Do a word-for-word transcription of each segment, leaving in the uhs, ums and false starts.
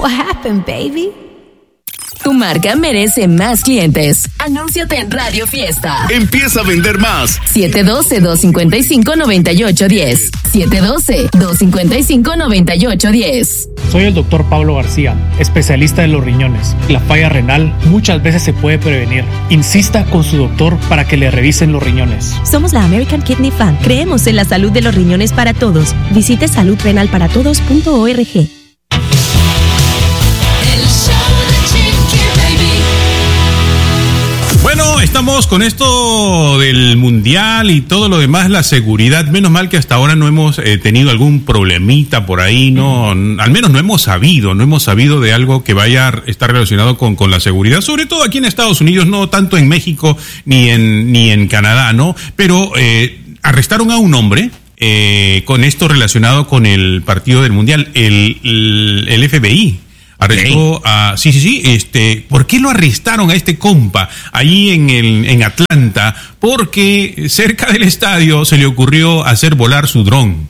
What happened, baby? Tu marca merece más clientes. Anúnciate en Radio Fiesta. Empieza a vender más. siete uno dos, dos cinco cinco, nueve ocho uno cero. siete uno dos, dos cinco cinco, nueve ocho uno cero. Soy el doctor Pablo García, especialista de los riñones. La falla renal muchas veces se puede prevenir. Insista con su doctor para que le revisen los riñones. Somos la American Kidney Fund. Creemos en la salud de los riñones para todos. Visite salud renal para todos punto org. Bueno, estamos con esto del mundial y todo lo demás, la seguridad. Menos mal que hasta ahora no hemos eh, tenido algún problemita por ahí, no, al menos no hemos sabido, no hemos sabido de algo que vaya a estar relacionado con, con la seguridad, sobre todo aquí en Estados Unidos, no tanto en México ni en, ni en Canadá, ¿no? Pero eh, arrestaron a un hombre eh, con esto relacionado con el partido del mundial, el, el, el F B I. Arrestó a, sí, sí, sí, este, ¿por qué lo arrestaron a este compa ahí en el, en Atlanta? Porque cerca del estadio se le ocurrió hacer volar su dron.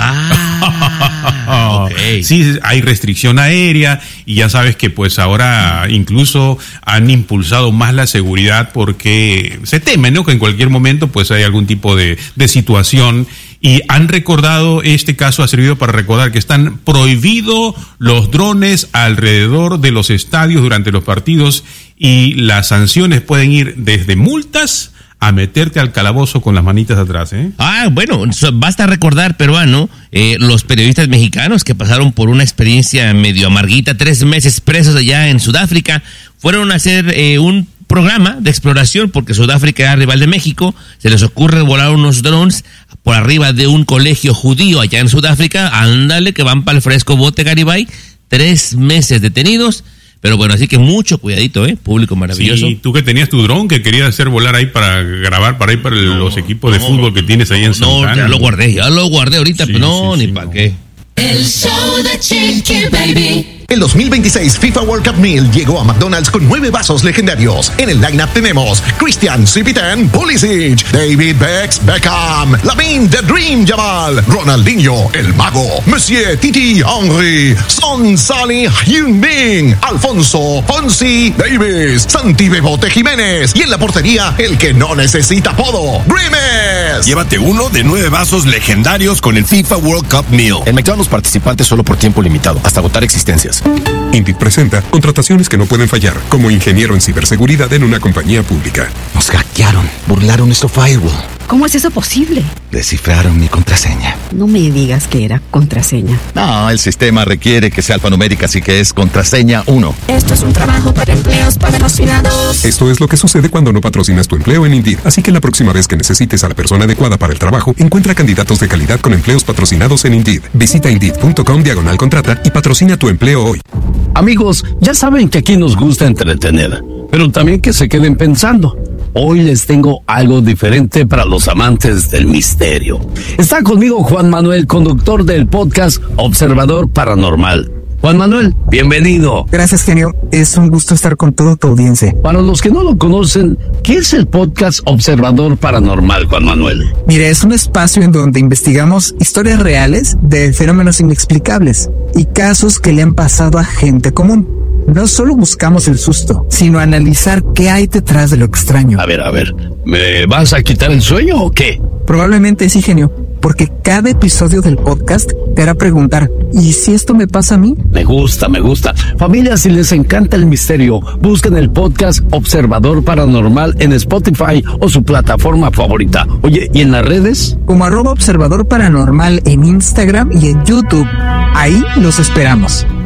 Ah, okay. Sí, hay restricción aérea y ya sabes que pues ahora incluso han impulsado más la seguridad porque se teme, ¿no? Que en cualquier momento pues hay algún tipo de, de situación. Y han recordado, este caso ha servido para recordar que están prohibidos los drones alrededor de los estadios durante los partidos y las sanciones pueden ir desde multas a meterte al calabozo con las manitas atrás, ¿eh? Ah, bueno, basta recordar, peruano, eh, los periodistas mexicanos que pasaron por una experiencia medio amarguita, tres meses presos allá en Sudáfrica, fueron a hacer eh, un programa de exploración porque Sudáfrica era rival de México, se les ocurre volar unos drones por arriba de un colegio judío allá en Sudáfrica, ándale que van para el fresco bote Garibay, tres meses detenidos, pero bueno, así que mucho cuidadito, ¿eh? Público maravilloso. Sí, tú que tenías tu dron que querías hacer volar ahí para grabar, para ir para no, los equipos de no, fútbol que tienes ahí en Santana. No, ya lo guardé, ya lo guardé ahorita, sí, pero no, sí, ni sí, para no. qué. El show de Chiqui Baby. El dos mil veintiséis FIFA World Cup Meal llegó a McDonald's con nueve vasos legendarios. En el lineup tenemos Christian Cipitan Pulisic, David Becks Beckham, Lamine The Dream Yamal, Ronaldinho El Mago, Monsieur Titi Henry, Son Salih Heung-min, Alfonso Fonsi Davis, Santi Bebote Jiménez y en la portería el que no necesita apodo, Grimes. Llévate uno de nueve vasos legendarios con el FIFA World Cup Meal. En McDonald's participantes solo por tiempo limitado, hasta agotar existencias. Indeed presenta contrataciones que no pueden fallar, como ingeniero en ciberseguridad en una compañía pública. Nos hackearon, burlaron nuestro firewall. ¿Cómo es eso posible? Descifraron mi contraseña. No me digas que era contraseña. No, el sistema requiere que sea alfanumérica, así que es contraseña uno. Esto es un trabajo para empleos patrocinados. Esto es lo que sucede cuando no patrocinas tu empleo en Indeed. Así que la próxima vez que necesites a la persona adecuada para el trabajo, encuentra candidatos de calidad con empleos patrocinados en Indeed. Visita Indeed.com diagonal contrata y patrocina tu empleo hoy. Amigos, ya saben que aquí nos gusta entretener, pero también que se queden pensando. Hoy les tengo algo diferente para los amantes del misterio. Está conmigo Juan Manuel, conductor del podcast Observador Paranormal. Juan Manuel, bienvenido. Gracias, genio. Es un gusto estar con toda tu audiencia. Para los que no lo conocen, ¿qué es el podcast Observador Paranormal, Juan Manuel? Mire, es un espacio en donde investigamos historias reales de fenómenos inexplicables y casos que le han pasado a gente común. No solo buscamos el susto, sino analizar qué hay detrás de lo extraño. A ver, a ver, ¿me vas a quitar el sueño o qué? Probablemente sí, genio, porque cada episodio del podcast te hará preguntar, ¿y si esto me pasa a mí? Me gusta, me gusta. Familia, si les encanta el misterio, busquen el podcast Observador Paranormal en Spotify o su plataforma favorita. Oye, ¿y en las redes? Como arroba Observador Paranormal en Instagram y en YouTube. Ahí los esperamos.